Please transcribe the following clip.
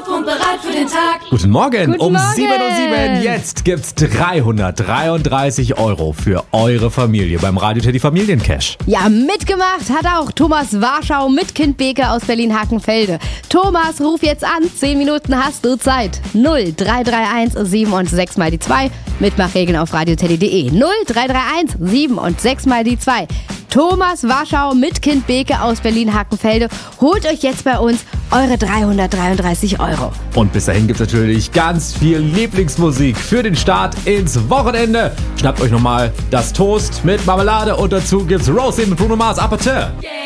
auf und bereit für den Tag. Guten Morgen, Guten um Morgen. 7:07 Uhr. Jetzt gibt's 333 € für eure Familie beim Radio Teddy Familiencash. Ja, mitgemacht hat auch Thomas Warschau mit Kind Beke aus Berlin-Hakenfelde. Thomas, ruf jetzt an. 10 Minuten hast du Zeit. 0331 7 und 6 mal die 2. Mitmachregeln auf radioteddy.de. 0331 7 und 6 mal die 2. Thomas Warschau mit Kind Beke aus Berlin-Hakenfelde. Holt euch jetzt bei uns eure 333 €. Und bis dahin gibt's natürlich ganz viel Lieblingsmusik für den Start ins Wochenende. Schnappt euch nochmal das Toast mit Marmelade und dazu gibt's Rosie mit Bruno Mars. Appetit! Yeah.